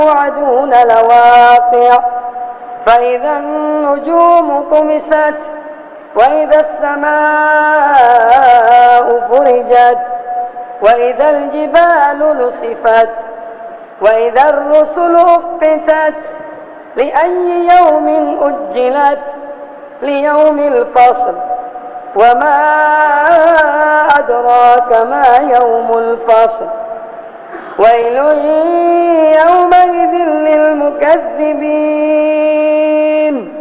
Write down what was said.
توعدون لواقع فإذا النجوم طمست وإذا السماء فرجت وإذا الجبال نصفت وإذا الرسل أقتت لأي يوم أجلت ليوم الفصل وما أدراك ما يوم الفصل ويل يومئذ للمكذبين